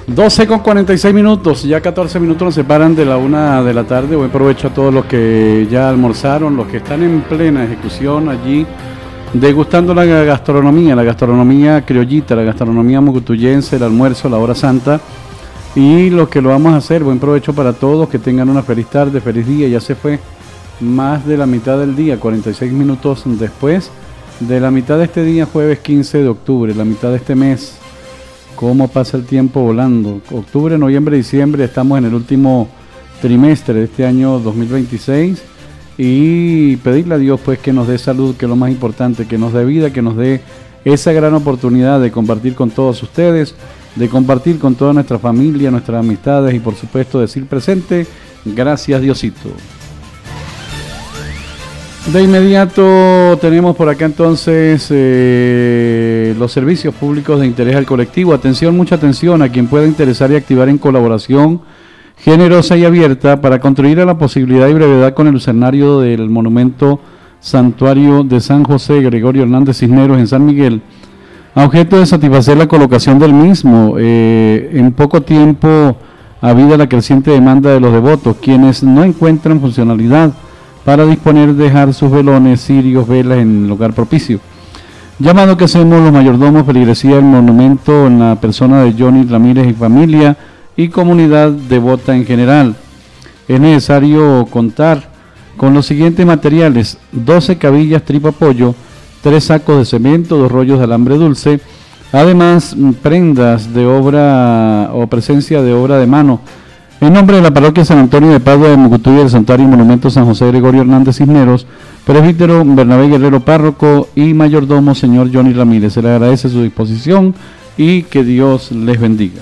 12:46, ya 14 minutos nos separan de la 1 de la tarde. Buen provecho a todos los que ya almorzaron, los que están en plena ejecución allí, degustando la gastronomía criollita, la gastronomía mocutuyense, el almuerzo, la hora santa, y los que lo vamos a hacer. Buen provecho para todos, que tengan una feliz tarde, feliz día. Ya se fue más de la mitad del día, 46 minutos después de la mitad de este día, jueves 15 de octubre, la mitad de este mes. Cómo pasa el tiempo volando. Octubre, noviembre, diciembre, estamos en el último trimestre de este año 2026, y pedirle a Dios pues que nos dé salud, que es lo más importante, que nos dé vida, que nos dé esa gran oportunidad de compartir con todos ustedes, de compartir con toda nuestra familia, nuestras amistades, y por supuesto decir presente, gracias Diosito. De inmediato tenemos por acá entonces los servicios públicos de interés al colectivo. Atención, mucha atención a quien pueda interesar y activar en colaboración generosa y abierta para contribuir a la posibilidad y brevedad con el escenario del monumento santuario de San José Gregorio Hernández Cisneros en San Miguel, a objeto de satisfacer la colocación del mismo. En poco tiempo, habida la creciente demanda de los devotos, quienes no encuentran funcionalidad para disponer de dejar sus velones, cirios, velas en lugar propicio. Llamado que hacemos los mayordomos feligresía del monumento en la persona de Johnny Ramírez y familia y comunidad devota en general. Es necesario contar con los siguientes materiales: 12 cabillas tripa pollo, 3 sacos de cemento, 2 rollos de alambre dulce, además prendas de obra o presencia de obra de mano. En nombre de la parroquia San Antonio de Padua de Mucutuy, del Santuario y Monumento San José Gregorio Hernández Cisneros, presbítero Bernabé Guerrero párroco y mayordomo señor Johnny Ramírez. Se le agradece su disposición y que Dios les bendiga.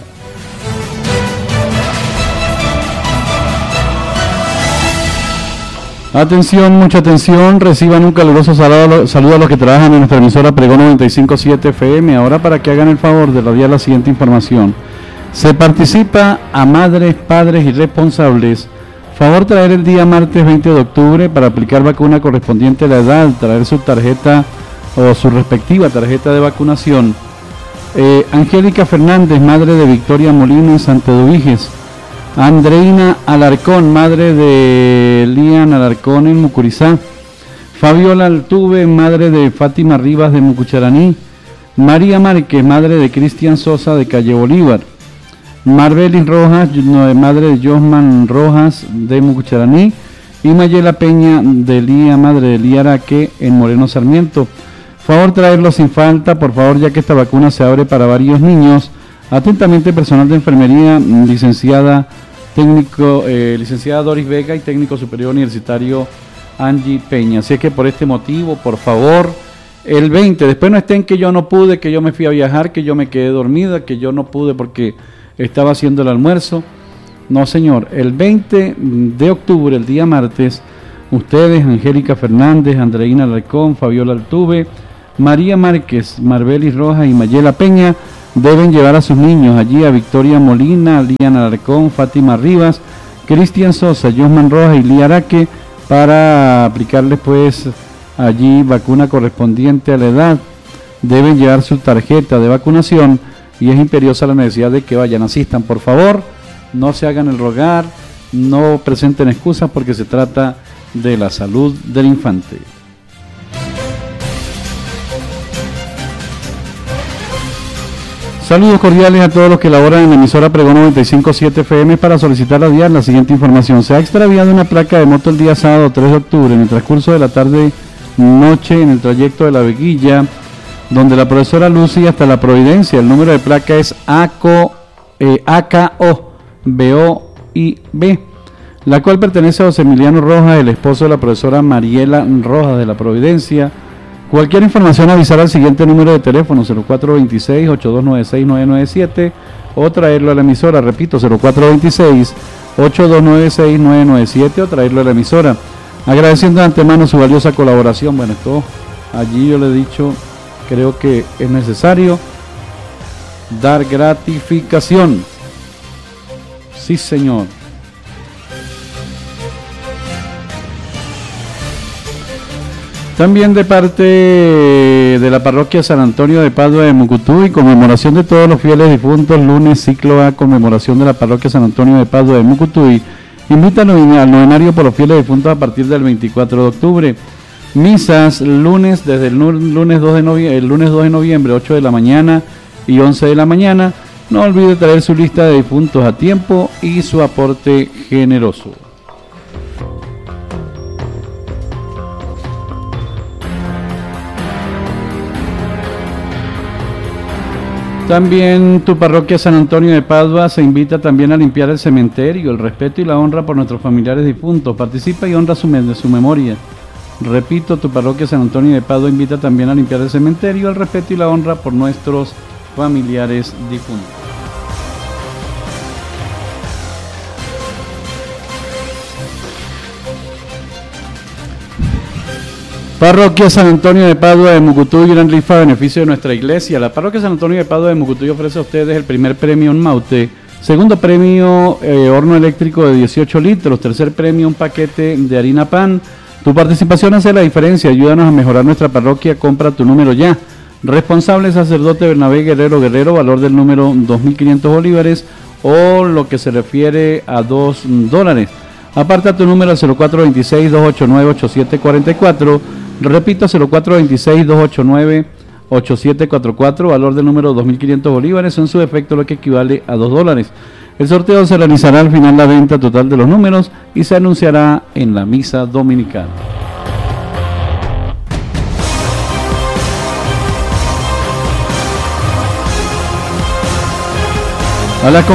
Atención, mucha atención, reciban un caluroso saludo a los que trabajan en nuestra emisora Pregón 95.7 FM. Ahora, para que hagan el favor de radiar la siguiente información. Se participa a madres, padres y responsables. Favor traer el día martes 20 de octubre para aplicar vacuna correspondiente a la edad, traer su tarjeta o su respectiva tarjeta de vacunación. Angélica Fernández, madre de Victoria Molina en Santa Eduviges. Andreina Alarcón, madre de Lian Alarcón en Mucurizá. Fabiola Altuve, madre de Fátima Rivas de Mucucharaní. María Márquez, madre de Cristian Sosa de Calle Bolívar. Marbelis Rojas, madre de Josman Rojas de Mucucharaní, y Mayela Peña de Lía, madre de Lía Araque en Moreno Sarmiento. Favor traerlo sin falta, por favor, ya que esta vacuna se abre para varios niños. Atentamente, personal de enfermería, licenciada Doris Vega y técnico superior universitario Angie Peña. Así es que por este motivo, por favor, el 20, después no estén que yo no pude, que yo me fui a viajar, que yo me quedé dormida, que yo no pude porque estaba haciendo el almuerzo. No, señor, el 20 de octubre, el día martes, ustedes, Angélica Fernández, Andreina Alarcón, Fabiola Altuve, María Márquez, Marbelis Rojas y Mayela Peña, deben llevar a sus niños allí a Victoria Molina, Lian Alarcón, Fátima Rivas, Cristian Sosa, Josman Rojas y Lía Araque, para aplicarles pues allí vacuna correspondiente a la edad. Deben llevar su tarjeta de vacunación y es imperiosa la necesidad de que vayan, asistan, por favor, no se hagan el rogar, no presenten excusas, porque se trata de la salud del infante. Saludos cordiales a todos los que laboran en la emisora Pregón 95.7 FM para solicitar a DIAR la siguiente información. Se ha extraviado una placa de moto el día sábado 3 de octubre en el transcurso de la tarde-noche en el trayecto de La Veguilla, donde la profesora Lucy hasta La Providencia. El número de placa es AKO BOIB, la cual pertenece a José Emiliano Rojas, el esposo de la profesora Mariela Rojas de La Providencia. Cualquier información, avisar al siguiente número de teléfono, 0426-8296-997, o traerlo a la emisora, repito, 0426-8296-997, o traerlo a la emisora. Agradeciendo de antemano su valiosa colaboración. Bueno, esto allí yo le he dicho, creo que es necesario dar gratificación. Sí, señor. También de parte de la parroquia San Antonio de Padua de Mucutuy, conmemoración de todos los fieles difuntos, lunes, ciclo A, conmemoración de la parroquia San Antonio de Padua de Mucutuy. Invita al novenario por los fieles difuntos a partir del 24 de octubre. Misas lunes, desde el lunes 2 de noviembre, 8 de la mañana y 11 de la mañana. No olvide traer su lista de difuntos a tiempo y su aporte generoso. También tu parroquia San Antonio de Padua se invita también a limpiar el cementerio, el respeto y la honra por nuestros familiares difuntos. Participa y honra su memoria. Repito, tu parroquia San Antonio de Padua invita también a limpiar el cementerio, el respeto y la honra por nuestros familiares difuntos. Parroquia San Antonio de Padua de Mucutuy, gran rifa a beneficio de nuestra iglesia. La Parroquia San Antonio de Padua de Mucutuy ofrece a ustedes el primer premio un Maute, segundo premio horno eléctrico de 18 litros, tercer premio un paquete de harina pan. Tu participación hace la diferencia, ayúdanos a mejorar nuestra parroquia, compra tu número ya. Responsable sacerdote Bernabé Guerrero, valor del número 2.500 bolívares o lo que se refiere a $2. Aparta tu número al 0426-289-8744. Repito, 0426-289-8744, valor del número 2.500 bolívares, en su efecto lo que equivale a $2. El sorteo se realizará al final la venta total de los números y se anunciará en la misa dominical. A las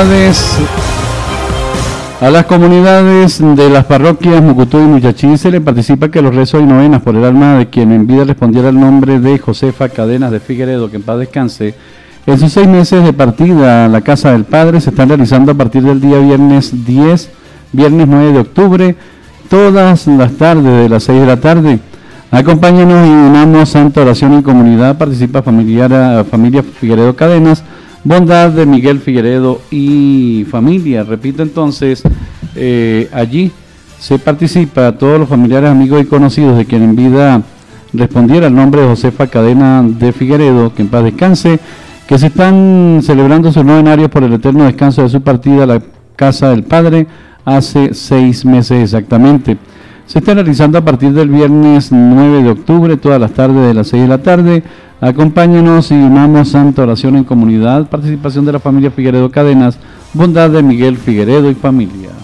comunidades de las parroquias Mucutuy y Muchachín se le participa que los rezos y novenas por el alma de quien en vida respondiera el nombre de Josefa Cadenas de Figueredo, que en paz descanse, en sus 6 meses de partida a la casa del Padre se están realizando a partir del día viernes 9 de octubre, todas las tardes de las 6 de la tarde. Acompáñenos y unamos santa oración en comunidad. Participa familia Figueredo Cadenas, bondad de Miguel Figueredo y familia. Repito entonces, allí se participa todos los familiares, amigos y conocidos de quien en vida respondiera el nombre de Josefa Cadena de Figueredo, que en paz descanse, que se están celebrando sus novenarios por el eterno descanso de su partida a la casa del Padre hace 6 meses exactamente. Se está realizando a partir del viernes 9 de octubre, todas las tardes de las 6 de la tarde. Acompáñenos y unamos santa oración en comunidad. Participación de la familia Figueredo Cadenas, bondad de Miguel Figueredo y familia.